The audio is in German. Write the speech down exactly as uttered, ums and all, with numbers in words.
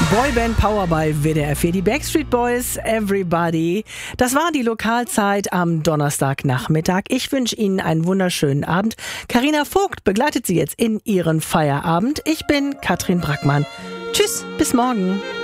Boyband Power bei W D R vier, die Backstreet Boys, Everybody. Das war die Lokalzeit am Donnerstagnachmittag. Ich wünsche Ihnen einen wunderschönen Abend. Carina Vogt begleitet Sie jetzt in Ihren Feierabend. Ich bin Katrin Brackmann. Tschüss, bis morgen.